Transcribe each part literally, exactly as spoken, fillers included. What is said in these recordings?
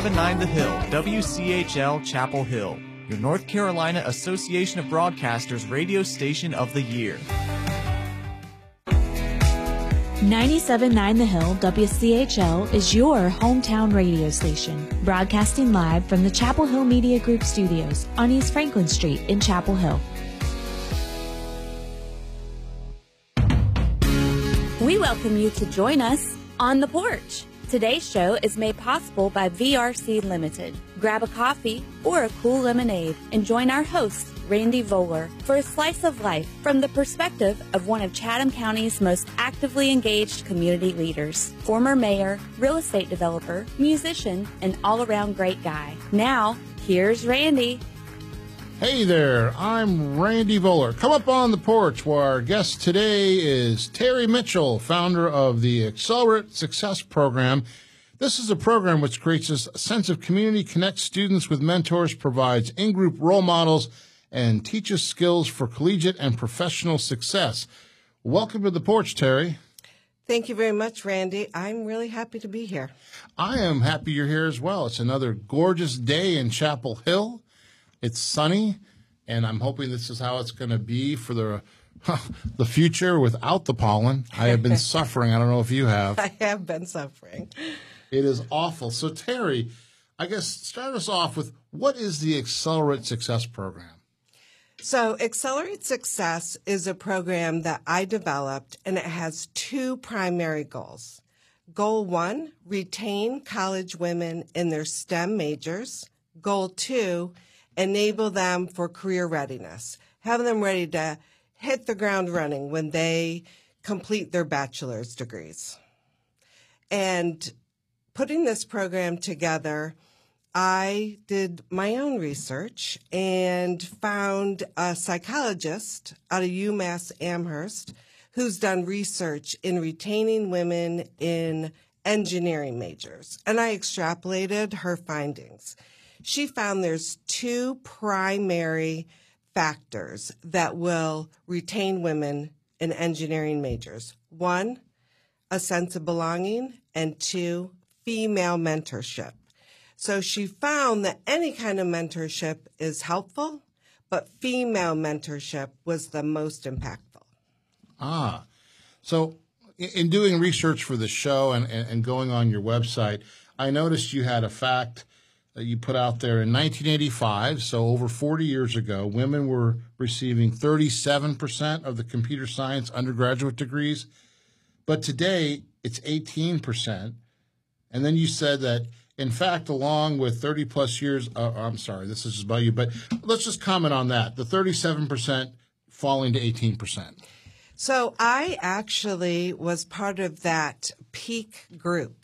ninety-nine The Hill, W C H L Chapel Hill, your North Carolina Association of Broadcasters radio station of the year. ninety-seven point nine The Hill W C H L is your hometown radio station, broadcasting live from the Chapel Hill Media Group studios on East Franklin Street in Chapel Hill. We welcome you to join us on the porch. Today's show is made possible by V R C Limited. Grab a coffee or a cool lemonade and join our host, Randy Voller, for a slice of life from the perspective of one of Chatham County's most actively engaged community leaders, former mayor, real estate developer, musician, and all-around great guy. Now, here's Randy. Hey there, I'm Randy Voller. Come up on the porch where our guest today is Terry Mitchell, founder of the Accelerate Success Program. This is a program which creates a sense of community, connects students with mentors, provides in-group role models, and teaches skills for collegiate and professional success. Welcome to the porch, Terry. Thank you very much, Randy. I'm really happy to be here. I am happy you're here as well. It's another gorgeous day in Chapel Hill. It's sunny, and I'm hoping this is how it's going to be for the the future without the pollen. I have been suffering. I don't know if you have. I have been suffering. It is awful. So, Terry, I guess start us off with, what is the Accelerate Success Program? So Accelerate Success is a program that I developed, and it has two primary goals. Goal one, retain college women in their STEM majors. Goal two, enable them for career readiness, have them ready to hit the ground running when they complete their bachelor's degrees. And putting this program together, I did my own research and found a psychologist out of UMass Amherst who's done research in retaining women in engineering majors. And I extrapolated her findings. She found there's two primary factors that will retain women in engineering majors. One, a sense of belonging, and two, female mentorship. So she found that any kind of mentorship is helpful, but female mentorship was the most impactful. Ah, so in doing research for the show and, and going on your website, I noticed you had a fact that you put out there. In nineteen eighty-five, so over forty years ago, women were receiving thirty-seven percent of the computer science undergraduate degrees, but today it's eighteen percent. And then you said that, in fact, along with thirty plus years, uh, I'm sorry, this is just about you, but let's just comment on that, the thirty-seven percent falling to eighteen percent. So I actually was part of that peak group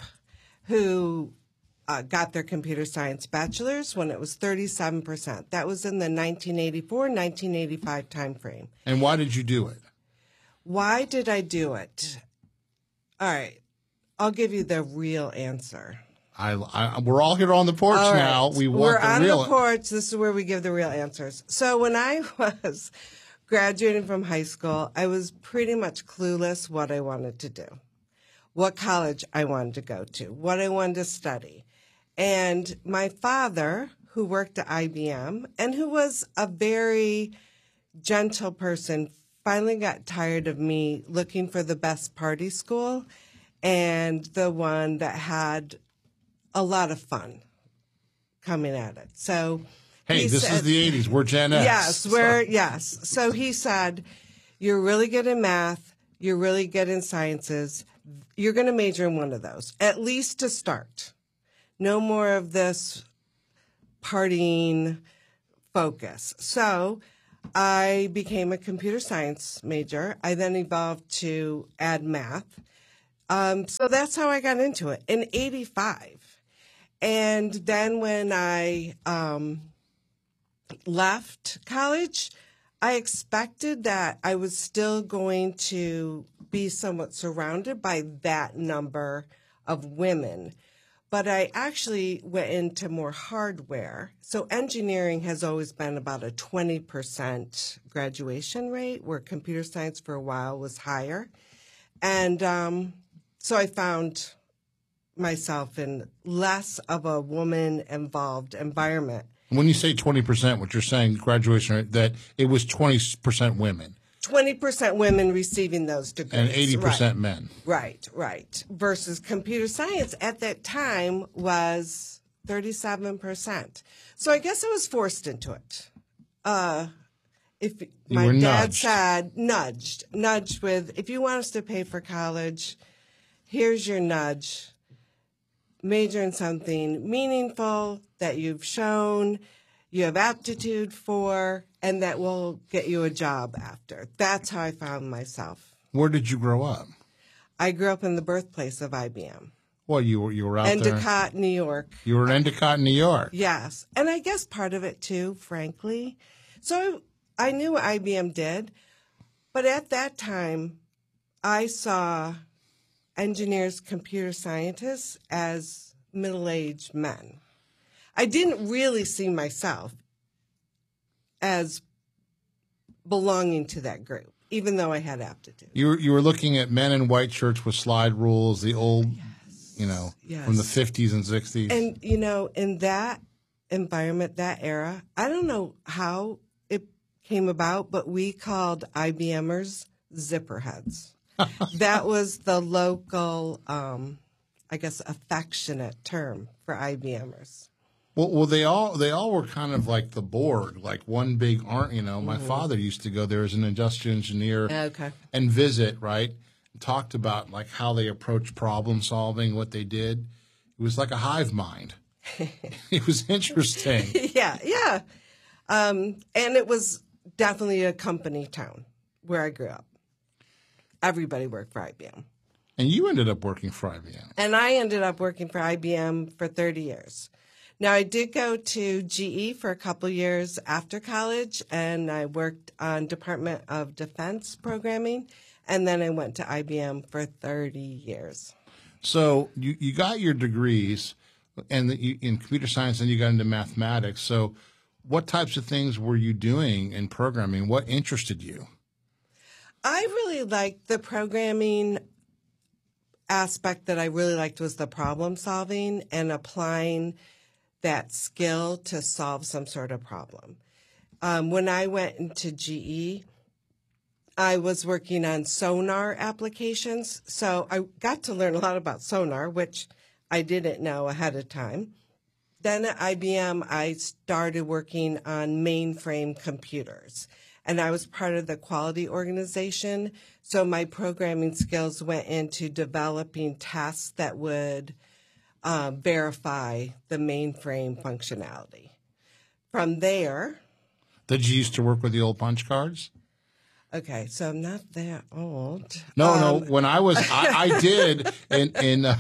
who Uh, got their computer science bachelor's when it was thirty-seven percent. That was in the nineteen eighty-four, nineteen eighty-five timeframe. And why did you do it? Why did I do it? All right. I'll give you the real answer. I, I, we're all here on the porch all now. Right. We want we're the on real. the porch. This is where we give the real answers. So when I was graduating from high school, I was pretty much clueless what I wanted to do, what college I wanted to go to, what I wanted to study. And my father, who worked at I B M and who was a very gentle person, finally got tired of me looking for the best party school and the one that had a lot of fun coming at it. So, hey, this said, is the eighties. We're Gen X. Yes, we're yes. So he said, "You're really good in math. You're really good in sciences. You're going to major in one of those, at least to start." No more of this partying focus. So I became a computer science major. I then evolved to add math. Um, so that's how I got into it in eighty-five. And then when I um, left college, I expected that I was still going to be somewhat surrounded by that number of women. But I actually went into more hardware. So engineering has always been about a twenty percent graduation rate, where computer science for a while was higher. And um, so I found myself in less of a woman-involved environment. When you say twenty percent, what you're saying, graduation rate, that it was twenty percent women. twenty percent women receiving those degrees. And eighty percent right. men. Right, right. Versus computer science at that time was thirty-seven percent. So I guess I was forced into it. Uh, if You my were dad nudged. said, nudged, nudged with, if you want us to pay for college, here's your nudge. Major in something meaningful that you've shown you have aptitude for, and that will get you a job after. That's how I found myself. Where did you grow up? I grew up in the birthplace of I B M. Well, you were you were out there. Endicott, New York. You were in Endicott, New York. Yes. And I guess part of it too, frankly. So I knew what I B M did, but at that time, I saw engineers, computer scientists as middle-aged men. I didn't really see myself as belonging to that group, even though I had aptitude. You were, you were looking at men in white shirts with slide rules, the old, yes. you know, yes. from the fifties and sixties. And, you know, in that environment, that era, I don't know how it came about, but we called IBMers zipper heads. That was the local, um, I guess, affectionate term for IBMers. Well, well, they all they all were kind of like the Borg, like one big arm. You know, my mm-hmm. father used to go there as an industrial engineer okay. and visit, right? And talked about like how they approached problem solving, what they did. It was like a hive mind. It was interesting. yeah, yeah, um, and it was definitely a company town where I grew up. Everybody worked for I B M. And you ended up working for I B M. And I ended up working for I B M for thirty years. Now, I did go to G E for a couple years after college, and I worked on Department of Defense programming, and then I went to I B M for thirty years. So you, you got your degrees and the, you, in computer science, and you got into mathematics. So what types of things were you doing in programming? What interested you? I really liked the programming aspect. That I really liked was the problem solving and applying that skill to solve some sort of problem. Um, when I went into G E, I was working on sonar applications. So I got to learn a lot about sonar, which I didn't know ahead of time. Then at I B M, I started working on mainframe computers. And I was part of the quality organization. So my programming skills went into developing tests that would uh, verify the mainframe functionality. From there... Did you used to work with the old punch cards? Okay, so I'm not that old. No, um, no. When I was, I, I did in, in uh,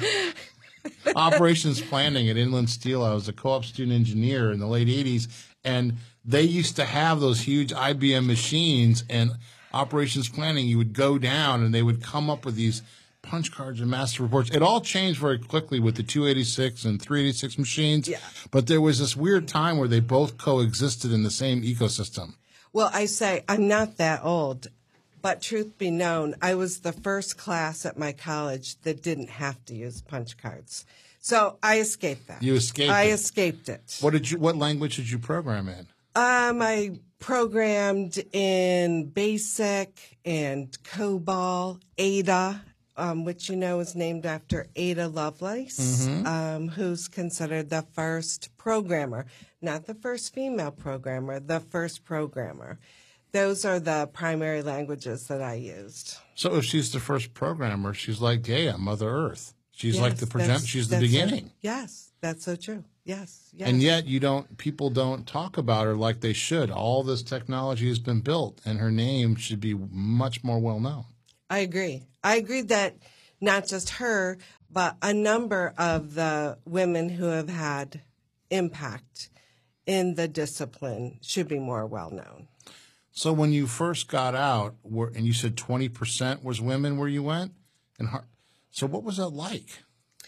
operations planning at Inland Steel. I was a co-op student engineer in the late eighties, and they used to have those huge I B M machines, and operations planning, you would go down and they would come up with these punch cards and master reports. It all changed very quickly with the two eighty-six and three eighty-six machines. Yeah. But there was this weird time where they both coexisted in the same ecosystem. Well, I say I'm not that old, but truth be known, I was the first class at my college that didn't have to use punch cards. So I escaped that. You escaped I it. escaped it. What did you? What language did you program in? Um, I programmed in BASIC and COBOL, Ada, um, which you know is named after Ada Lovelace, mm-hmm. um, who's considered the first programmer, not the first female programmer, the first programmer. Those are the primary languages that I used. So if she's the first programmer, she's like Gaia, Mother Earth. She's yes, like the present. She's the beginning. So, yes, that's so true. Yes, yes. And yet you don't. People don't talk about her like they should. All this technology has been built, and her name should be much more well known. I agree. I agree that not just her, but a number of the women who have had impact in the discipline should be more well known. So when you first got out, were, and you said twenty percent was women where you went, and her, so what was that like?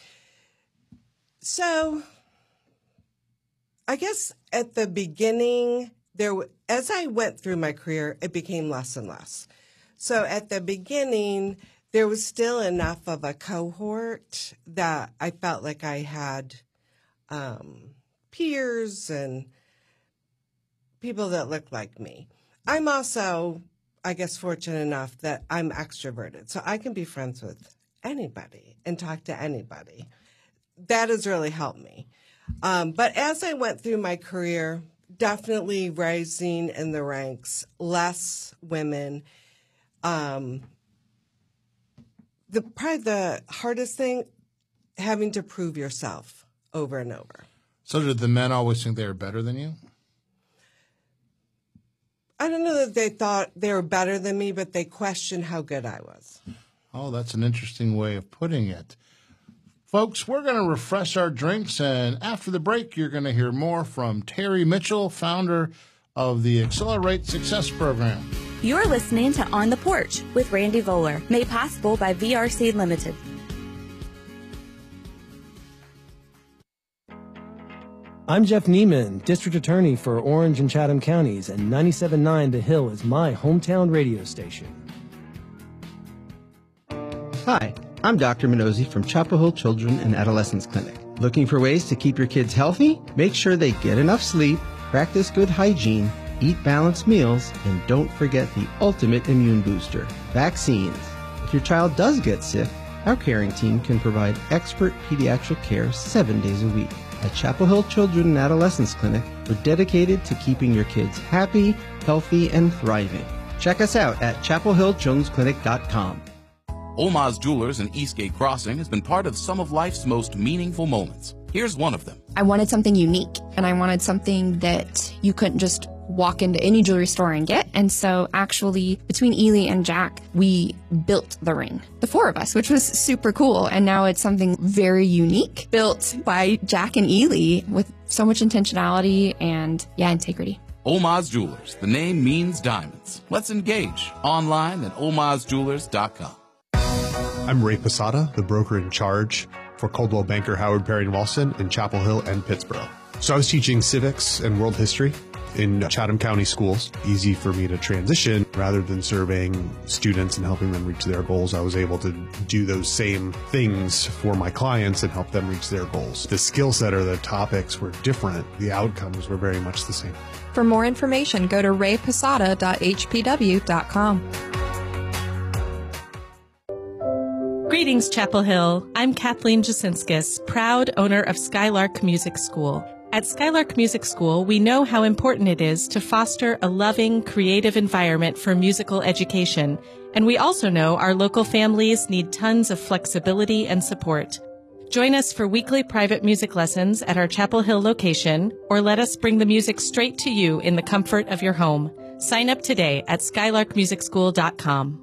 So I guess at the beginning, there, as I went through my career, it became less and less. So at the beginning, there was still enough of a cohort that I felt like I had um, peers and people that looked like me. I'm also, I guess, fortunate enough that I'm extroverted, so I can be friends with anybody and talk to anybody. That has really helped me. Um, but as I went through my career, definitely rising in the ranks, less women. Um, the probably the hardest thing, having to prove yourself over and over. So did the men always think they were better than you? I don't know that they thought they were better than me, but they questioned how good I was. Oh, that's an interesting way of putting it. Folks, we're going to refresh our drinks, and after the break, you're going to hear more from Terry Mitchell, founder of the Accelerate Success Program. You're listening to On the Porch with Randy Voller, made possible by V R C Limited. I'm Jeff Neiman, District Attorney for Orange and Chatham Counties, and ninety-seven point nine The Hill is my hometown radio station. Hi, I'm Doctor Minozzi from Chapel Hill Children and Adolescents Clinic. Looking for ways to keep your kids healthy? Make sure they get enough sleep, practice good hygiene, eat balanced meals, and don't forget the ultimate immune booster, vaccines. If your child does get sick, our caring team can provide expert pediatric care seven days a week. At Chapel Hill Children and Adolescents Clinic, we're dedicated to keeping your kids happy, healthy, and thriving. Check us out at chapel hill children's clinic dot com. Oma's Jewelers in Eastgate Crossing has been part of some of life's most meaningful moments. Here's one of them. I wanted something unique, and I wanted something that you couldn't just walk into any jewelry store and get. And so actually, between Ely and Jack, we built the ring, the four of us, which was super cool. And now it's something very unique, built by Jack and Ely with so much intentionality and, yeah, integrity. Oma's Jewelers. The name means diamonds. Let's engage online at omas jewelers dot com. I'm Ray Posada, the broker in charge for Coldwell Banker Howard Perry and Walston in Chapel Hill and Pittsburgh. So I was teaching civics and world history in Chatham County schools. Easy for me to transition. Rather than surveying students and helping them reach their goals, I was able to do those same things for my clients and help them reach their goals. The skill set or the topics were different. The outcomes were very much the same. For more information, go to ray posada dot h p w dot com. Greetings, Chapel Hill. I'm Kathleen Jasinskis, proud owner of Skylark Music School. At Skylark Music School, we know how important it is to foster a loving, creative environment for musical education, and we also know our local families need tons of flexibility and support. Join us for weekly private music lessons at our Chapel Hill location, or let us bring the music straight to you in the comfort of your home. Sign up today at skylark music school dot com.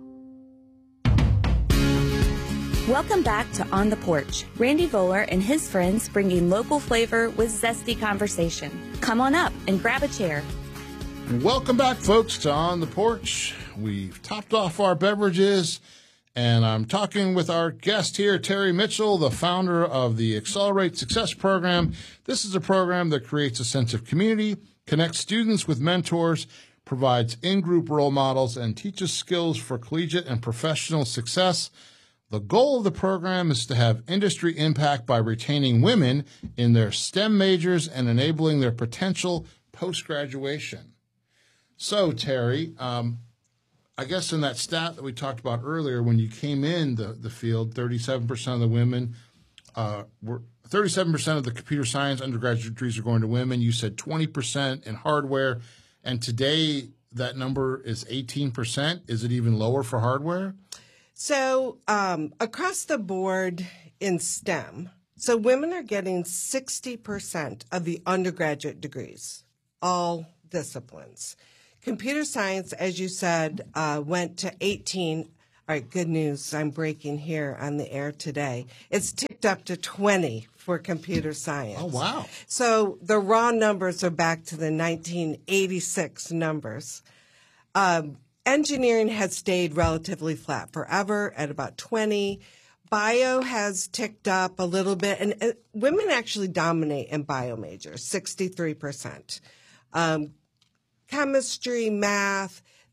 Welcome back to On the Porch. Randy Voller and his friends bringing local flavor with zesty conversation. Come on up and grab a chair. Welcome back, folks, to On the Porch. We've topped off our beverages, and I'm talking with our guest here, Terry Mitchell, the founder of the Accelerate Success Program. This is a program that creates a sense of community, connects students with mentors, provides in-group role models, and teaches skills for collegiate and professional success. The goal of the program is to have industry impact by retaining women in their STEM majors and enabling their potential post-graduation. So, Terry, um, I guess in that stat that we talked about earlier, when you came in the, the field, thirty-seven percent of the women uh, were thirty-seven percent of the computer science undergraduate degrees are going to women. You said twenty percent in hardware, and today that number is eighteen percent. Is it even lower for hardware? So um, across the board in STEM, so women are getting sixty percent of the undergraduate degrees, all disciplines. Computer science, as you said, uh, went to eighteen. All right, good news. I'm breaking here on the air today. It's ticked up to twenty for computer science. Oh, wow. So the raw numbers are back to the nineteen eighty-six numbers. Um, Engineering has stayed relatively flat forever at about twenty. Bio has ticked up a little bit, and uh, women actually dominate in bio majors, sixty-three percent. Um, chemistry, math,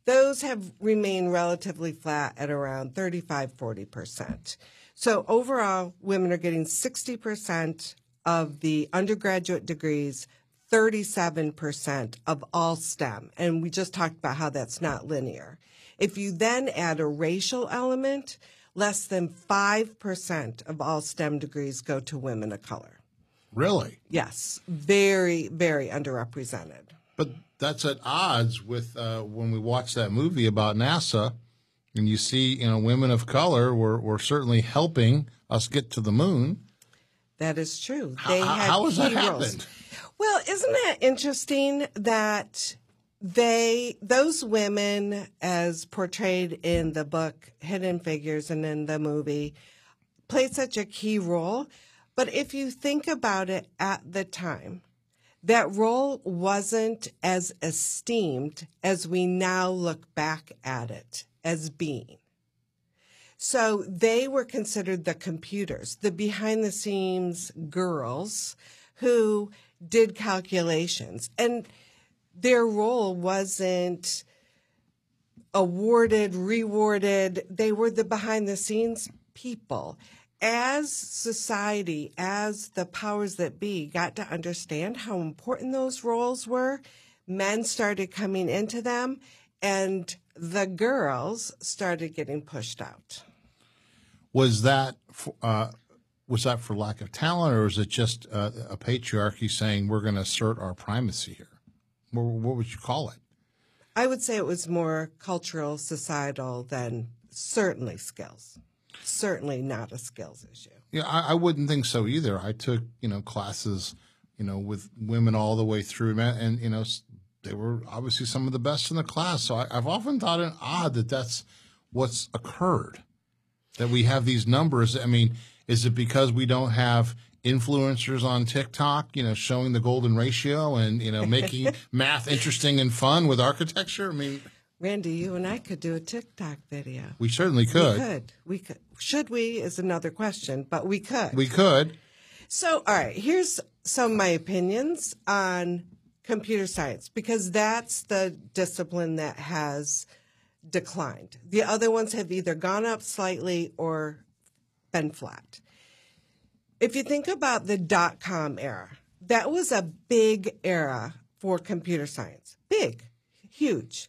those have remained relatively flat at around thirty-five, forty percent. So overall, women are getting sixty percent of the undergraduate degrees, thirty-seven percent of all STEM. And we just talked about how that's not linear. If you then add a racial element, less than five percent of all STEM degrees go to women of color. Really? Yes. Very, very underrepresented. But that's at odds with uh, when we watch that movie about NASA and you see, you know, women of color were, were certainly helping us get to the moon. That is true. How, They how, had how has that key roles. happened? Well, isn't that interesting that they, those women, as portrayed in the book Hidden Figures and in the movie, played such a key role? But if you think about it at the time, that role wasn't as esteemed as we now look back at it as being. So they were considered the computers, the behind-the-scenes girls who did calculations. And their role wasn't awarded, rewarded. They were the behind-the-scenes people. As society, as the powers that be got to understand how important those roles were, men started coming into them, and the girls started getting pushed out. Was that uh, was that for lack of talent, or is it just uh, a patriarchy saying we're going to assert our primacy here? What, what would you call it? I would say it was more cultural, societal than certainly skills. Certainly not a skills issue. Yeah, I, I wouldn't think so either. I took, you know, classes, you know, with women all the way through, and, you know, they were obviously some of the best in the class. So I, I've often thought it odd that that's what's occurred, that we have these numbers. I mean, is it because we don't have influencers on TikTok, you know, showing the golden ratio and, you know, making math interesting and fun with architecture? I mean, Randy, you and I could do a TikTok video. We certainly could. We could. We could. Should we is another question, but we could. We could. So, all right, here's some of my opinions on computer science, because that's the discipline that has declined. The other ones have either gone up slightly or been flat. If you think about the dot-com era, that was a big era for computer science. Big, huge.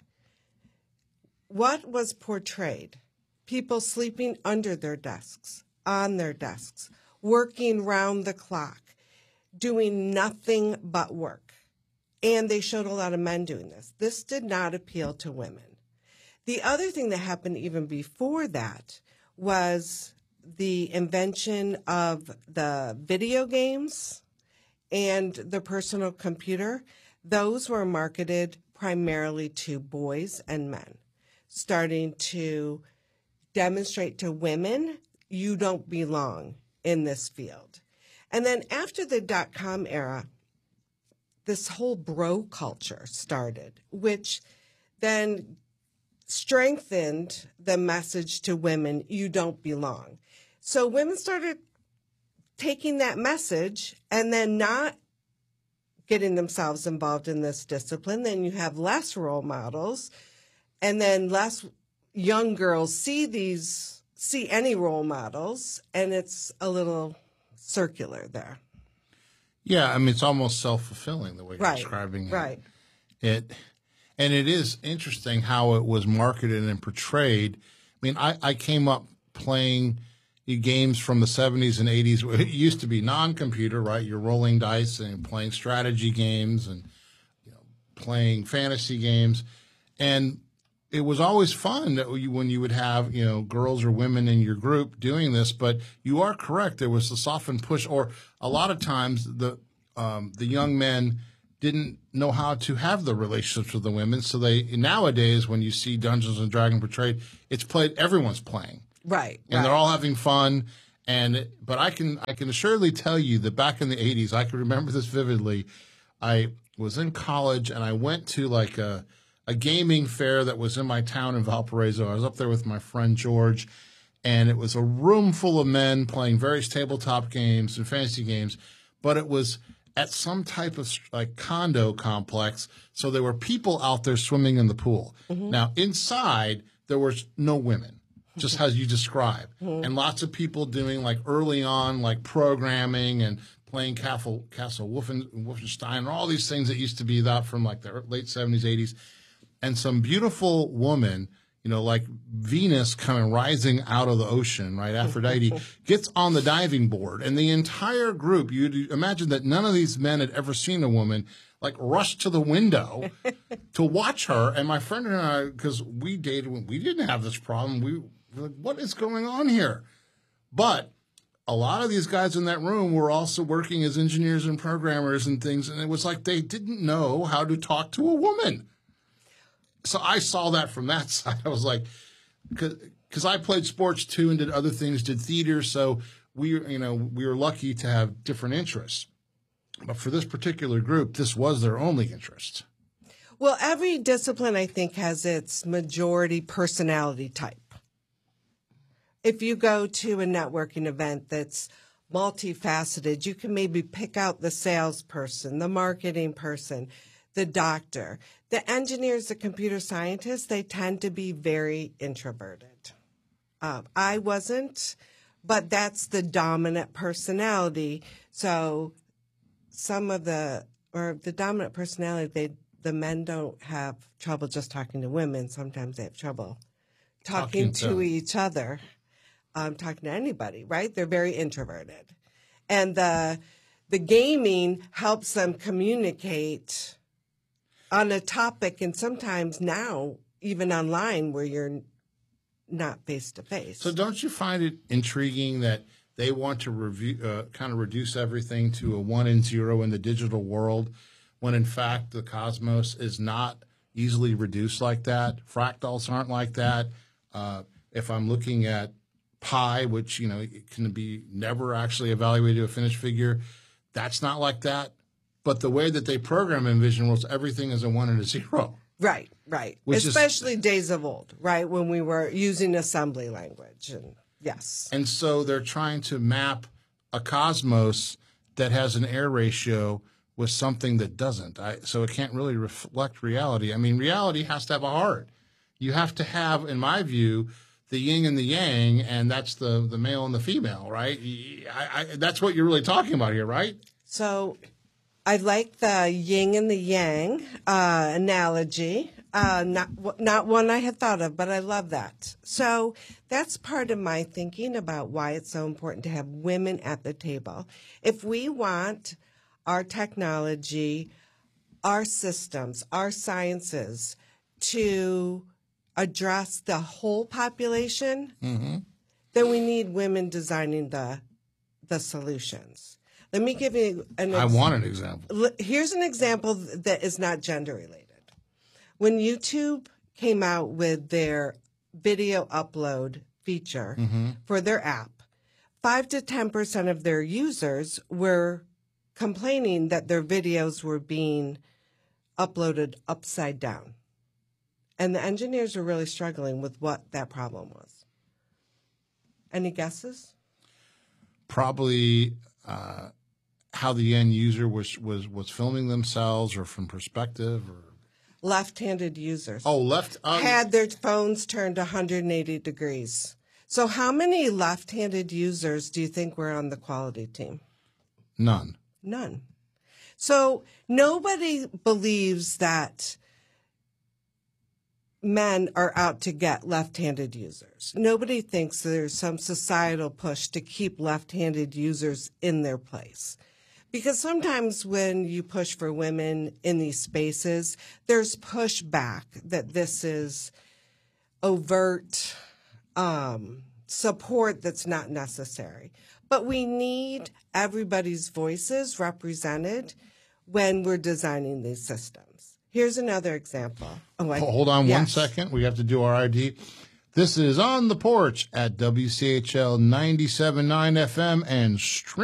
What was portrayed? People sleeping under their desks, on their desks, working round the clock, doing nothing but work. And they showed a lot of men doing this. This did not appeal to women. The other thing that happened even before that was the invention of the video games and the personal computer. Those were marketed primarily to boys and men, starting to demonstrate to women, you don't belong in this field. And then after the dot-com era, this whole bro culture started, which then strengthened the message to women, you don't belong. So women started taking that message and then not getting themselves involved in this discipline. Then you have less role models, and then less young girls see these, see any role models, and it's a little circular there. Yeah, I mean, it's almost self-fulfilling the way you're Right, describing it. right. It, and it is interesting how it was marketed and portrayed. I mean, I, I came up playing games from the seventies and eighties. It used to be non-computer, right? You're rolling dice and playing strategy games and, you know, playing fantasy games. And it was always fun that you, when you would have, you know, girls or women in your group doing this. But you are correct. There was this often push, or a lot of times the um, the young men didn't know how to have the relationships with the women. So they nowadays, when you see Dungeons and Dragons portrayed, it's played. Everyone's playing, right? And right. they're all having fun. And but I can I can assuredly tell you that back in the eighties, I can remember this vividly. I was in college and I went to like a a gaming fair that was in my town in Valparaiso. I was up there with my friend George, and it was a room full of men playing various tabletop games and fantasy games, but it was at some type of like condo complex. So there were people out there swimming in the pool. Mm-hmm. Now, inside, there was no women, just as you described. Mm-hmm. And lots of people doing like early on, like programming and playing Castle, Castle Wolfen, Wolfenstein, and all these things that used to be that from like the late seventies, eighties. And some beautiful woman, you know, like Venus kind of rising out of the ocean, right? Aphrodite gets on the diving board, and the entire group, you'd imagine that none of these men had ever seen a woman, like rushed to the window to watch her. And my friend and I, because we dated, we didn't have this problem. We were like, what is going on here? But a lot of these guys in that room were also working as engineers and programmers and things, and it was like they didn't know how to talk to a woman. So I saw that from that side. I was like, because I played sports too and did other things, did theater. So we, you know, we were lucky to have different interests. But for this particular group, this was their only interest. Well, every discipline, I think, has its majority personality type. If you go to a networking event that's multifaceted, you can maybe pick out the salesperson, the marketing person, the doctor. The engineers, the computer scientists, they tend to be very introverted. Uh, I wasn't, but that's the dominant personality. So some of the, or the dominant personality, they, the men don't have trouble just talking to women. Sometimes they have trouble talking, talking to, to each other, um, talking to anybody, right? They're very introverted. And the, the gaming helps them communicate on a topic, and sometimes now even online where you're not face to face. So don't you find it intriguing that they want to review, uh, kind of reduce everything to a one and zero in the digital world, when in fact the cosmos is not easily reduced like that? Fractals aren't like that. Uh, if I'm looking at pi, which you know it can be never actually evaluated to a finished figure, that's not like that. But the way that they program Envision Worlds, everything is a one and a zero. Right, right. Which Especially is, days of old, right, when we were using assembly language. And yes. And so they're trying to map a cosmos that has an error ratio with something that doesn't. I, so it can't really reflect reality. I mean, reality has to have a heart. You have to have, in my view, the yin and the yang, and that's the, the male and the female, right? I, I, that's what you're really talking about here, right? So I like the yin and the yang uh, analogy. Uh, not not one I had thought of, but I love that. So that's part of my thinking about why it's so important to have women at the table. If we want our technology, our systems, our sciences to address the whole population, mm-hmm. then we need women designing the the solutions. Let me give you an example. I want an example. Here's an example that is not gender related. When YouTube came out with their video upload feature mm-hmm. for their app, five to ten percent of their users were complaining that their videos were being uploaded upside down. And the engineers were really struggling with what that problem was. Any guesses? Probably uh, how the end user was, was, was filming themselves, or from perspective, or left-handed users. Oh, left um, had their phones turned one hundred eighty degrees. So how many left-handed users do you think were on the quality team? None. None. So nobody believes that men are out to get left-handed users. Nobody thinks there's some societal push to keep left-handed users in their place. Because sometimes when you push for women in these spaces, there's pushback that this is overt um, support that's not necessary. But we need everybody's voices represented when we're designing these systems. Here's another example. Oh, I, Hold on yes. one second. We have to do our I D. This is On the Porch at W C H L ninety-seven point nine F M and stream.